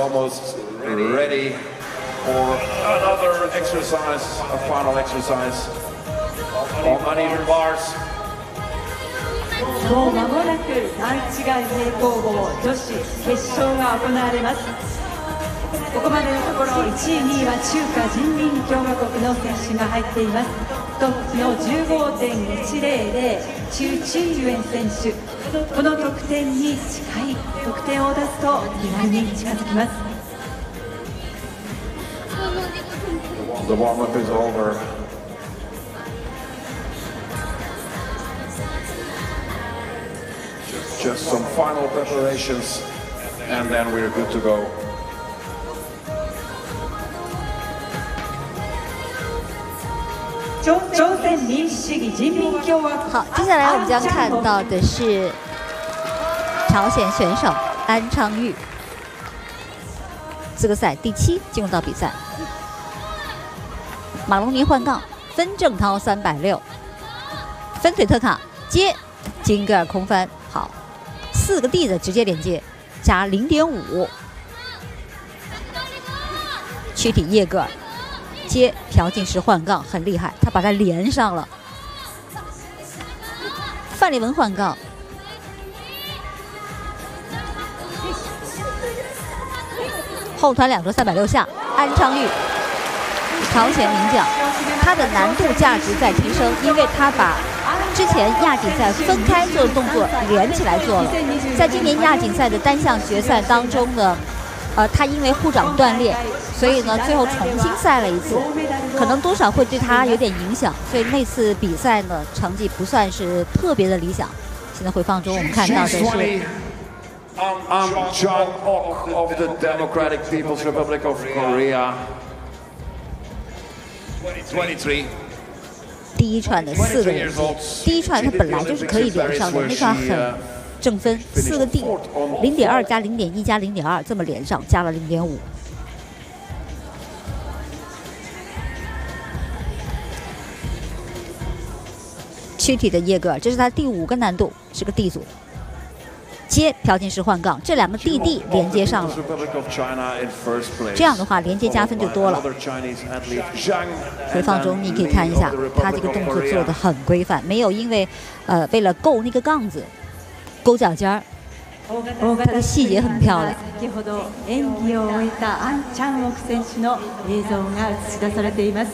almost ready for another exercise, a final exercise on uneven bars. もう間もなく段違い平行棒女子決勝が行われます。ここまでのところ1位、2位は中華人民共和国の選手が入っています。トップの 15.100 チュ・チーユエン選手、この得点に近い得点を出すとメダルに近づきます。 The warm-up is over. Just some final preparations, and then we're good to go. 朝鮮民主主义人民共和国。 好，接下来我们将看到的是朝鲜选手安昌钰，资格赛第7进入到比赛。马龙尼换杠，分正涛360，分腿特卡接金格尔空翻，好，4个 D 的直接连接，加0.5。躯体叶格尔接朴进时换杠，很厉害，他把它连上了。范立文换杠，后团2周360下，安昌钰，朝鲜名将，他的难度价值在提升，因为他把之前亚锦赛分开做的动作连起来做了。在今年亚锦赛的单项决赛当中呢，他因为护掌断裂，所以呢最后重新赛了一次，可能多少会对他有点影响，所以那次比赛呢成绩不算是特别的理想。现在回放中我们看到的是 John Ok of the Democratic People's Republic of Korea. 23. 第一串的4个连接，第一串它本来就是可以连上的，那串很正分，4个 D，0.2 加0.1加0.2这么连上，加了0.5。躯体的叶格尔，这是他第5个难度，是个 D 组。接朴进时换杠，这2个 DD 连接上了，这样的话连接加分就多了。回放中你可以看一下，他这个动作做得很规范，没有因为为了够那个杠子勾脚尖儿，他的细节很漂亮。 先ほど演技を終えたアン・チャンオク選手の映像が映し出されています。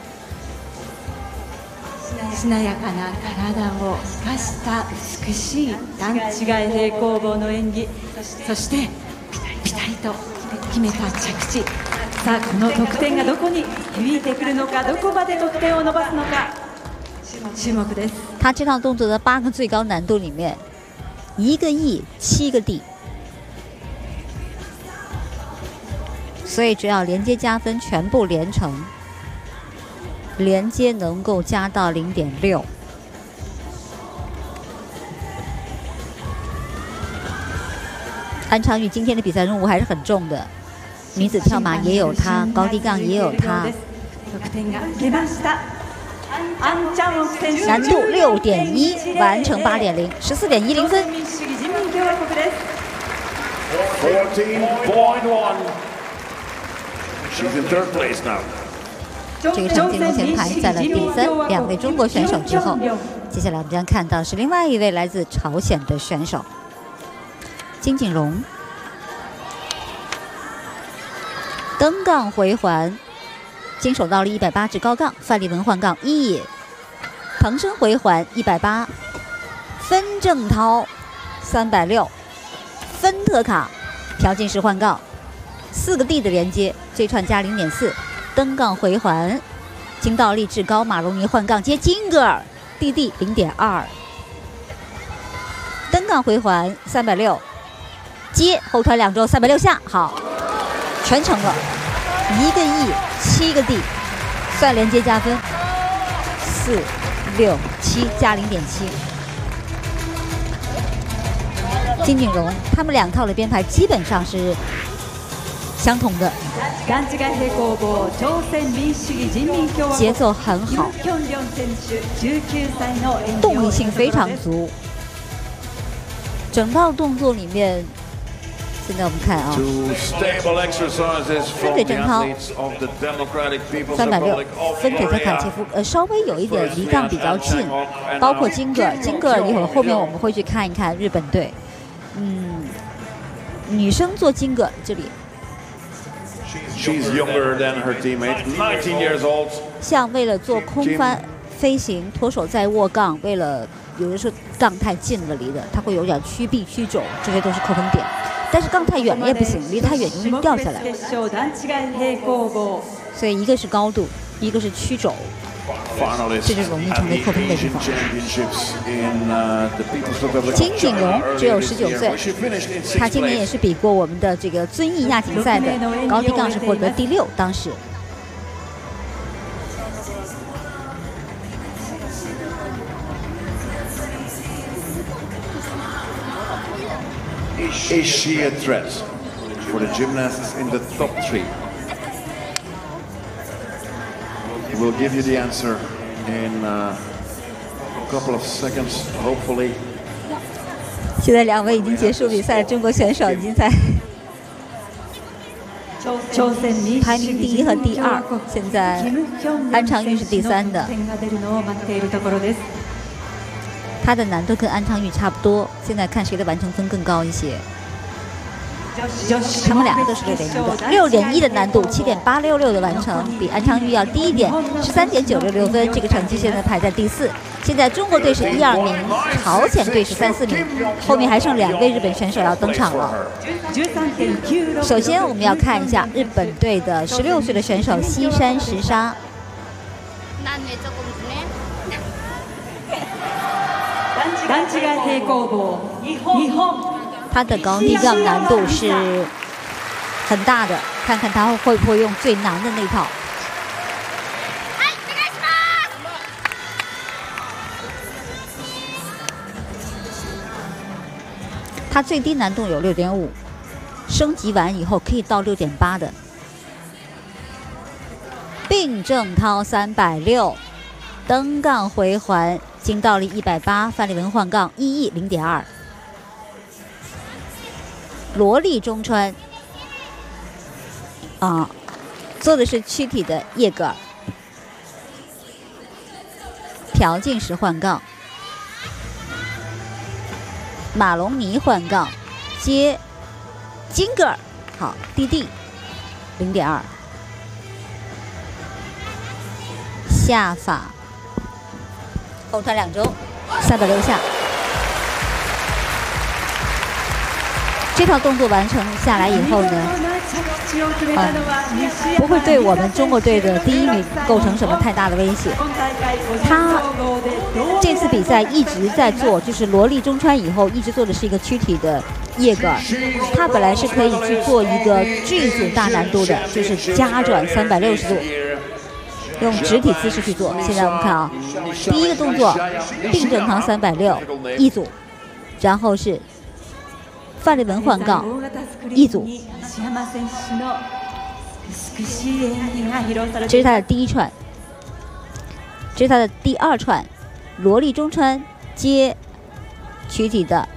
しなやかな体を生かした美しい段違い平行棒の演技、そしてピタリと決めた着地。さあこの得点がどこに響いてくるのか、どこまで得点を伸ばすのか注目です。 他这套动作的8个最高难度里面，1个 E 7个 D， 所以只要连接加分全部连成。连接能够加到0.6，安昌钰今天的比赛任务还是很重的，女子跳马也有她，高低杠也有她，难度6.1，完成8.0，14.10分。 14.1. She's in third place now. 这个成绩目前排在了第3，2位中国选手之后。接下来我们将看到是另外一位来自朝鲜的选手金景荣，登杠回环，金手倒立180至高杠，范立文换杠1，腾升回环180，分正涛360，分特卡，朴进时换杠，4个 D 的连接，这串加0.4。登杠回环，金倒立至高，马龙尼换杠接金格尔 ，DD 0.2，登杠回环360，接后团2周360下，好，全成了，1个 E 7个 D， 算连接加分，4、6、7加0.7。金景荣他们2套的编排基本上是相同的，节奏很好，动力性非常足。整套动作里面现在我们看啊， Two stable exercises from the athletes of the Democratic People's 360 Republic of 分腿再看切 Korea. 腹，稍微有一点离杠比较近，包括金格尔，金格尔一会儿后面我们会去看一看日本队，女生做金格尔这里， She's younger than her teammate, 19 years old. 像为了做空翻飞行，脱手再握杠，为了有的时候杠太近了离的，它会有点屈臂屈肘，这些都是扣分点。但是杠太远了也不行，离太远容易掉下来。所以一个是高度，一个是屈肘， Finalists 这是容易成为扣分的地 Asian 方。 Championships in the People's Republic of 金景荣 China 只有 earlier this 19 year, 岁 where she finished in 他 6th 今年也 place. 是比过我们的这个遵义亚锦赛的高低杠是获得第6，当时。 Is she a threat for the gymnasts in the top 3? We'll give you the answer in a couple of seconds, hopefully. 现在2位已经结束比赛，中国选手已经在排名第1和第2，现在安昌钰是第3的，他的难度跟安昌钰差不多，现在看谁的完成分更高一些。他们2个都是6.1的难度，7.866的完成，比安昌钰要低一点，13.966分。这个成绩现在排在第4。现在中国队是1、2名，朝鲜队是3、4名，后面还剩2位日本选手要登场了。首先我们要看一下日本队的16岁的选手西山石沙。 他的高低杠难度是很大的，看看他会不会用最难的那套。他最低难度有6.5，升级完以后可以到6.8的。并正涛360，登杠回环，金倒立180，范立文换杠1E 0.2。 罗莉中川做的是躯体的叶格尔，朴进时换杠，马龙尼换杠，接金格尔，好，DD 0.2，下法后传2周，360下。 这套动作完成下来以后呢，不会对我们中国队的第1名构成什么太大的威胁。他这次比赛一直在做，就是罗莉中川以后一直做的是一个躯体的叶格尔。他本来是可以去做一个G组大难度的，就是加转360度，用直体姿势去做。现在我们看啊，第一个动作并正堂360一组，然后是。 范立文换杠一组，这是他的第1串，这是他的第2串，罗莉中川接躯体的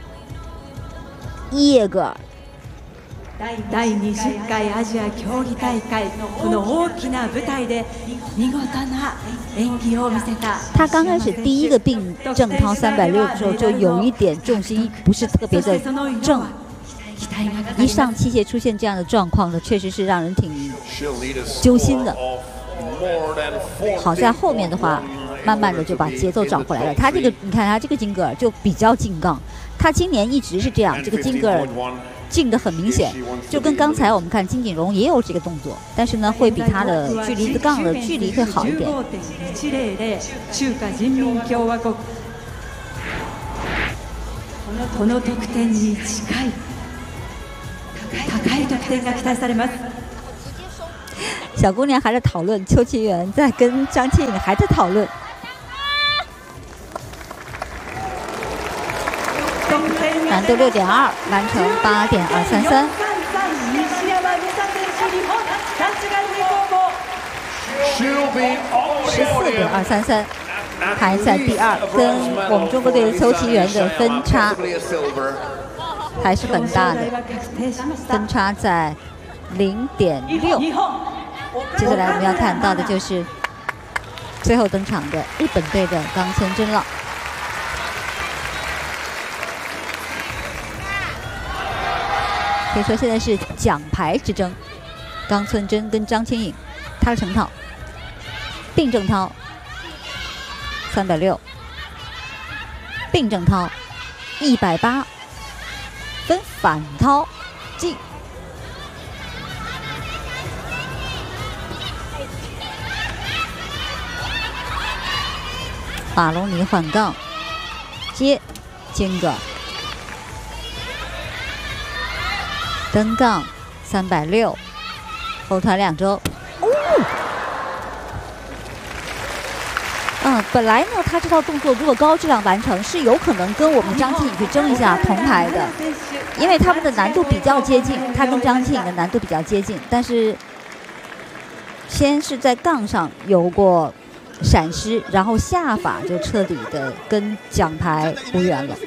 叶格尔。 第20回アジア競技大会この大きな舞台で見事な演技を見せた。 他刚开始第1个并正涛360的时候，就有一点重心不是特别的正。 一上器械出现这样的状况呢，确实是让人挺揪心的。好在后面的话，慢慢的就把节奏找回来了。他这个，你看他这个金格尔就比较进杠，他今年一直是这样，这个金格尔进的很明显，就跟刚才我们看金景荣也有这个动作，但是呢，会比他的距离杠的距离会好一点。 この得点に近い。 高い得点が期待されます。 小姑娘还在讨论，邱其元在跟张庆颖还在讨论。难度6.2，完成8.233。14.233，排在第2，跟我们中国队的邱其元的分差。 还是很大的，分差在0.6。接下来我们要看到的就是最后登场的日本队的冈村真了。可以说现在是奖牌之争，冈村真跟张清颖，他的成套，并正涛360，并正涛180，分反涛进。马龙尼换杠，接金格登杠360，后团2周。本来呢，他这套动作如果高质量完成，是有可能跟我们张清颖去争一下铜牌的，因为他们的难度比较接近，他跟张清颖的难度比较接近，但是先是在杠上有过闪失，然后下法就彻底的跟奖牌无缘了。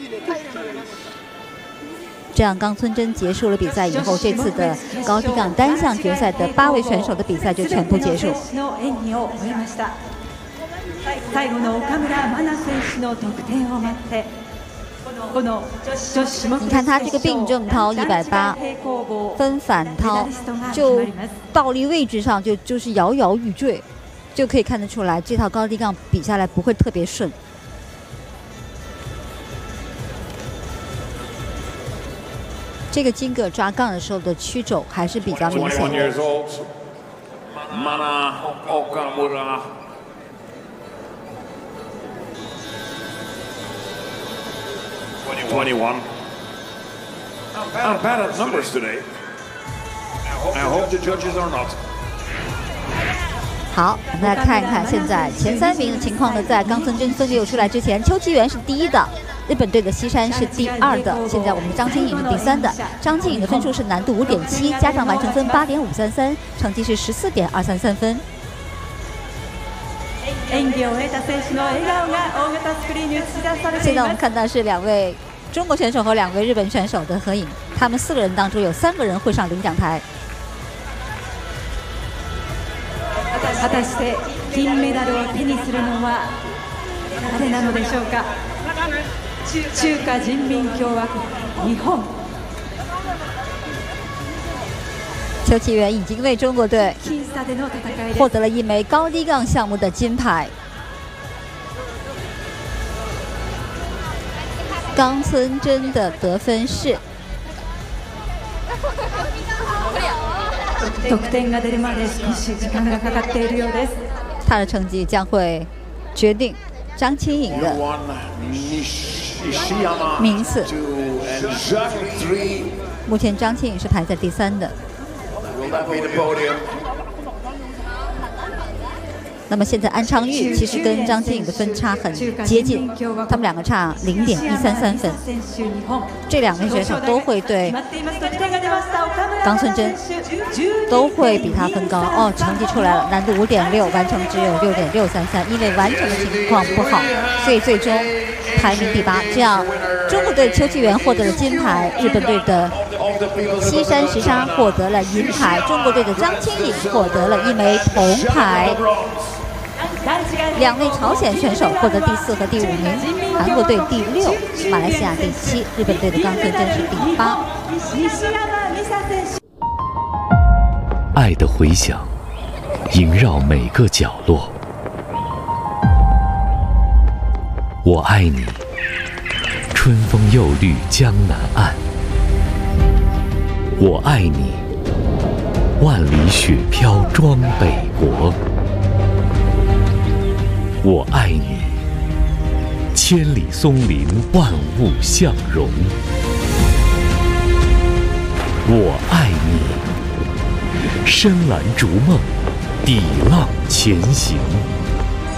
这样，冈村真结束了比赛以后，这次的高低杠单项决赛的8位选手的比赛就全部结束。你看他这个并正涛180，分反涛，就倒立位置上就是摇摇欲坠，就可以看得出来这套高低杠比下来不会特别顺。这个金格抓杠的时候的曲肘还是比较明显的。 21. Not bad at numbers today. I hope the judges are not. 好，我们来看一看现在前3名的情况呢。在冈村真分流出来之前，邱其元是第1的，日本队的西山是第2的，现在我们张清颖是第3的。张清颖的分数是难度5.7，加上完成分8.533，成绩是14.233分。现在我们看到是2位中国选手和2位日本选手的合影，他们4个人当中有3个人会上领奖台。 果たして金メダルを手にするのは誰なのでしょうか。中華人民共和国日本。 邱其元已经为中国队获得了1枚高低杠项目的金牌。冈村真的得分是他的成绩将会决定张清颖的名次。目前张清颖是排在第3的。那么现在安昌钰其实跟张清颖的分差很接近，他们2个差0.133分。这2位选手都会对冈村真都会比他分高哦。成绩出来了，难度5.6，完成只有6.633，因为完成的情况不好，所以最终排名第8。这样，中国队邱其元获得了金牌，日本队的西山石沙获得了银牌，中国队的张清颖获得了1枚铜牌。2位朝鲜选手获得第4和第5名，韩国队第6，马来西亚第7，日本队的冈村真是第8。 爱的回响萦绕每个角落。我爱你，春风又绿江南岸。我爱你，万里雪飘庄北国。我爱你，千里松林万物相融。我爱你，深蓝逐梦，抵浪前行。